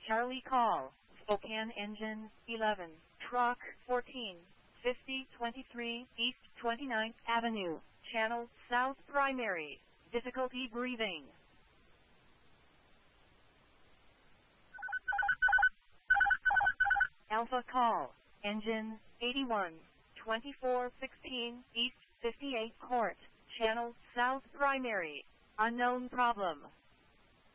Charlie call. Spokane engine 11, truck 14, 5023 East 29th Avenue, channel south primary, difficulty breathing. Alpha call, engine 81, 2416 East 58th Court, channel south primary, unknown problem.